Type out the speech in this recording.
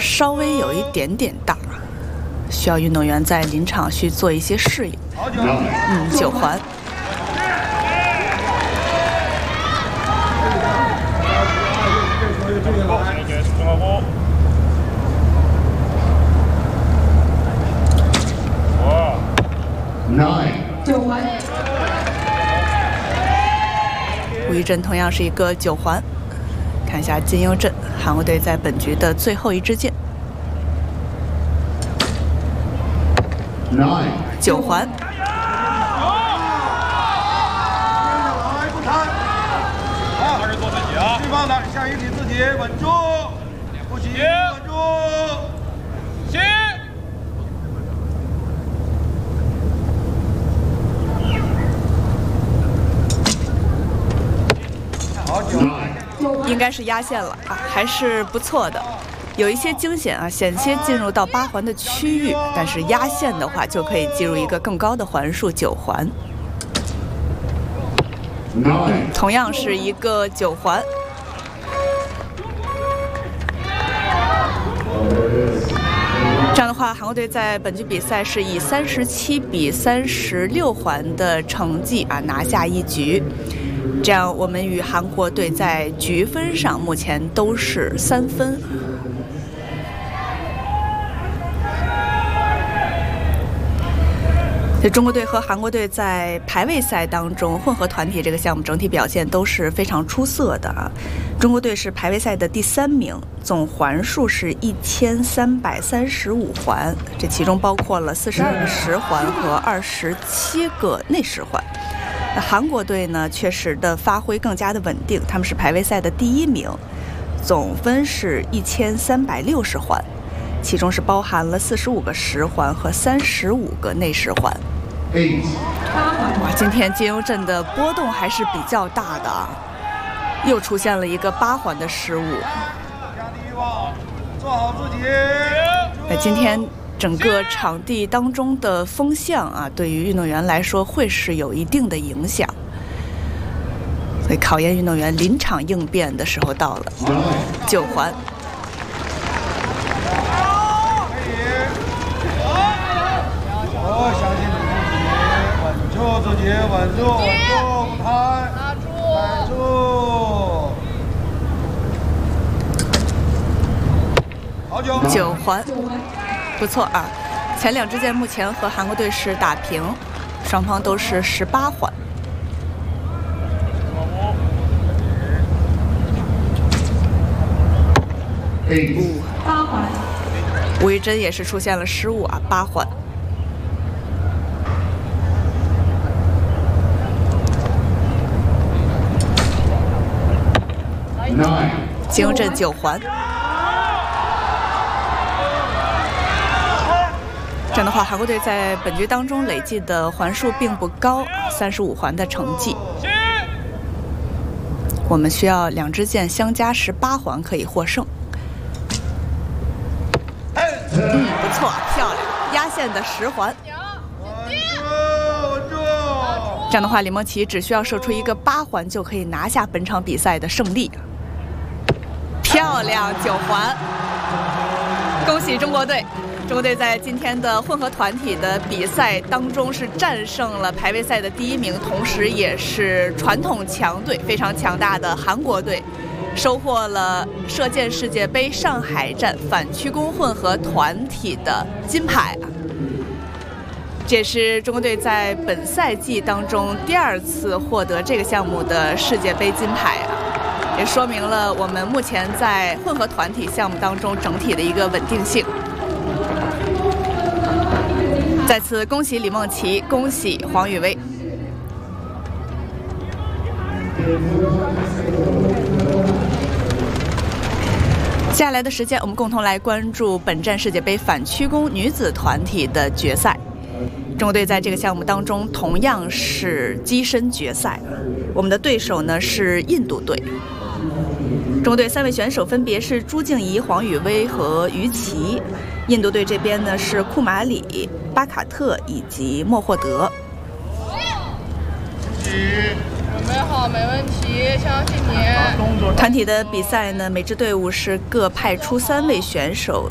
稍微有一点点大，需要运动员在临场去做一些适应。9环。 9环。 吴玉珍同样是一个9环。看一下金优镇，韩国队在本局的最后一支箭。9环。 还是做自己啊！对方的下一题自己稳住，不急，稳住，行。好，9， 应该是压线了啊，还是不错的。有一些惊险啊，险些进入到8环的区域，但是压线的话就可以进入一个更高的环数9环。同样是一个9环。这样的话，韩国队在本局比赛是以37比36环的成绩啊拿下一局。这样，我们与韩国队在局分上目前都是3分。中国队和韩国队在排位赛当中，混合团体这个项目整体表现都是非常出色的啊。中国队是排位赛的第3名，总环数是1335环，这其中包括了42个实环和27个内实环。那韩国队呢，确实的发挥更加的稳定，他们是排位赛的第1名，总分是1360环，其中是包含了45个实环和35个内实环。哇，今天金优镇的波动还是比较大的啊，又出现了一个8环的失误。 做好自己。 今天整个场地当中的风向啊，对于运动员来说会是有一定的影响，所以考验运动员临场应变的时候到了。9环。 相信你自己，稳住自己，稳住，稳住，不贪，稳住。好 9环，不错啊。前2支箭目前和韩国队是打平，双方都是18环。 8环。 吴玉珍也是出现了失误啊，8环。金优镇9环。这样的话，韩国队在本局当中累计的环数并不高，35环的成绩。我们需要2支箭相加18环可以获胜。不错，漂亮，压线的10环。这样的话，李梦琪只需要射出一个8环就可以拿下本场比赛的胜利。漂亮，9环，恭喜中国队！中国队在今天的混合团体的比赛当中是战胜了排位赛的第1名，同时也是传统强队非常强大的韩国队，收获了射箭世界杯上海站反曲弓混合团体的金牌。这也是中国队在本赛季当中第2次获得这个项目的世界杯金牌啊，也说明了我们目前在混合团体项目当中整体的一个稳定性。再次恭喜李梦琪，恭喜黄宇威。接下来的时间，我们共同来关注本站世界杯反曲弓女子团体的决赛。中国队在这个项目当中同样是跻身决赛，我们的对手呢是印度队。中国队3位选手分别是朱静怡、黄宇威和于琦，印度队这边呢是库马里、巴卡特以及莫霍德。 准备好，没问题，相信你。 团体的比赛呢，每支队伍是各派出3位选手